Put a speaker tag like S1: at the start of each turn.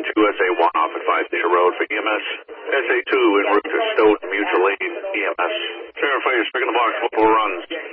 S1: 2, SA1 off at 5 Station Road for EMS. SA2 en route to Stoughton Mutual Aid, EMS. Verify you're stricken the box, multiple runs.